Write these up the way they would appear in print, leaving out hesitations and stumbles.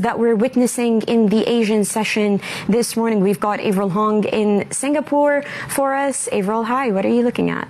that we're witnessing in the Asian session this morning. We've got Avril Hong in Singapore for us. Avril, hi, what are you looking at?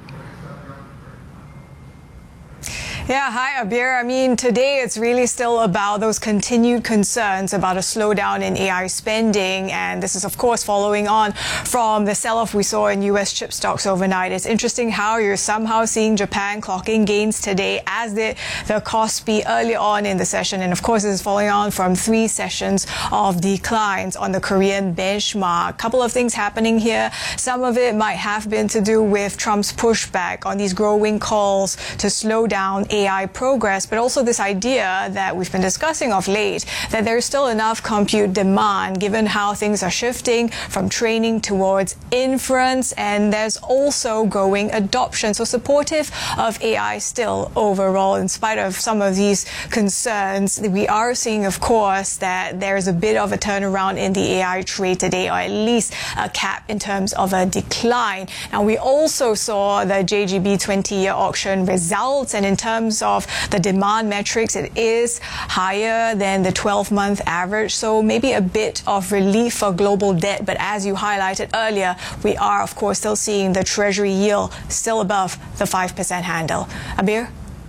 Yeah, hi, Abir. I mean, today it's really still about those continued concerns about a slowdown in AI spending. And this is, of course, following on from the sell-off we saw in U.S. chip stocks overnight. It's interesting how you're somehow seeing Japan clocking gains today, as did the Kospi early on in the session. And, of course, this is following on from 3 sessions of declines on the Korean benchmark. A couple of things happening here. Some of it might have been to do with Trump's pushback on these growing calls to slow down AI progress, but also this idea that we've been discussing of late, that there's still enough compute demand given how things are shifting from training towards inference, and there's also growing adoption. So supportive of AI still overall, in spite of some of these concerns. We are seeing, of course, that there's a bit of a turnaround in the AI trade today, or at least a cap in terms of a decline. Now, we also saw the JGB 20-year auction results, and in terms of the demand metrics, it is higher than the 12-month average. So maybe a bit of relief for global debt. But as you highlighted earlier, we are, of course, still seeing the Treasury yield still above the 5% handle. Abir?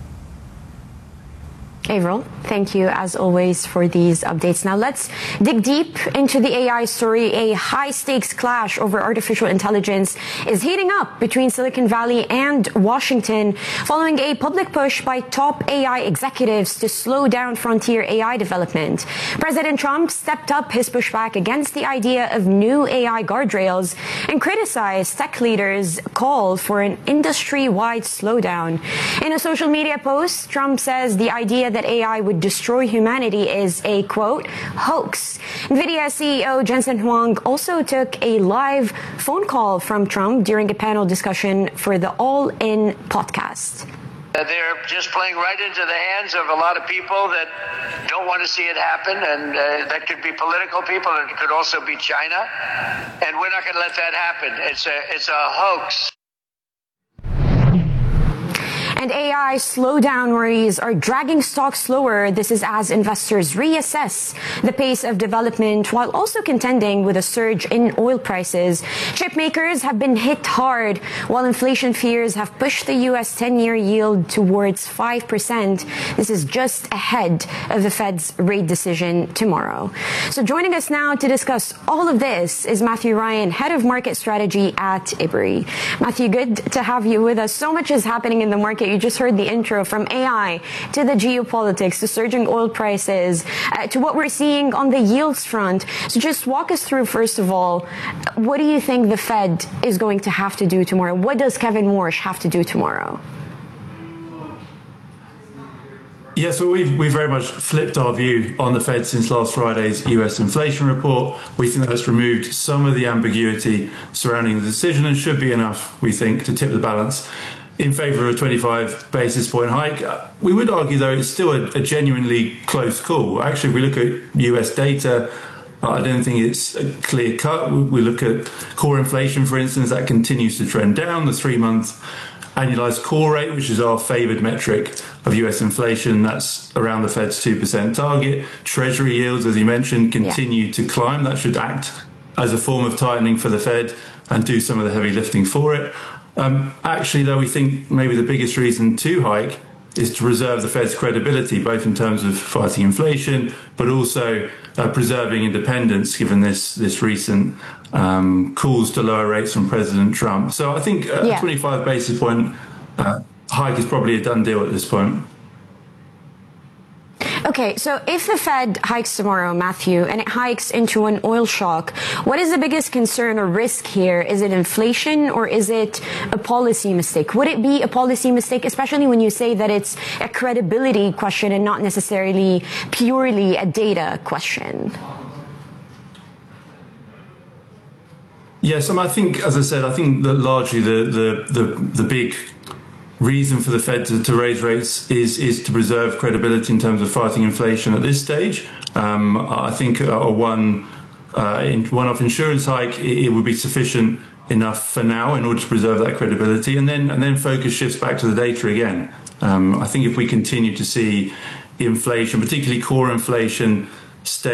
Avril, thank you as always for these updates. Now let's dig deep into the AI story. A high-stakes clash over artificial intelligence is heating up between Silicon Valley and Washington following a public push by top AI executives to slow down frontier AI development. President Trump stepped up his pushback against the idea of new AI guardrails and criticized tech leaders' call for an industry-wide slowdown. In a social media post, Trump says the idea that AI would destroy humanity is a, quote, hoax. NVIDIA CEO Jensen Huang also took a live phone call from Trump during a panel discussion for the All In podcast. They're just playing right into the hands of a lot of people that don't want to see it happen, and that could be political people, and it could also be China, and we're not going to let that happen. It's a hoax. And AI slowdown worries are dragging stocks lower. This is as investors reassess the pace of development while also contending with a surge in oil prices. Chip makers have been hit hard while inflation fears have pushed the U.S. 10-year yield towards 5%. This is just ahead of the Fed's rate decision tomorrow. So joining us now to discuss all of this is Matthew Ryan, Head of Market Strategy at Ebury. Matthew, good to have you with us. So much is happening in the market. You just heard the intro, from AI to the geopolitics to surging oil prices to what we're seeing on the yields front. So just walk us through, first of all, what do you think the Fed is going to have to do tomorrow? What does Kevin Warsh have to do tomorrow? Yeah, so we've very much flipped our view on the Fed since last Friday's US inflation report. We think that's removed some of the ambiguity surrounding the decision and should be enough, we think, to tip the balance in favour of a 25 basis point hike. We would argue, though, it's still a genuinely close call. Actually, if we look at US data, I don't think it's a clear cut. We look at core inflation, for instance, that continues to trend down. The 3-month annualized core rate, which is our favoured metric of US inflation, that's around the Fed's 2% target. Treasury yields, as you mentioned, continue to climb. That should act as a form of tightening for the Fed and do some of the heavy lifting for it. Actually, though, we think maybe the biggest reason to hike is to preserve the Fed's credibility, both in terms of fighting inflation, but also preserving independence, given this recent calls to lower rates from President Trump. So I think a 25 basis point hike is probably a done deal at this point. Okay, so if the Fed hikes tomorrow, Matthew, and it hikes into an oil shock, what is the biggest concern or risk here? Is it inflation or is it a policy mistake? Would it be a policy mistake, especially when you say that it's a credibility question and not necessarily purely a data question? Yes, I think, as I said, I think that largely the big reason for the Fed to raise rates is to preserve credibility in terms of fighting inflation at this stage. I think a one-off insurance hike, it would be sufficient enough for now in order to preserve that credibility, and then focus shifts back to the data again. I think if we continue to see inflation, particularly core inflation, stay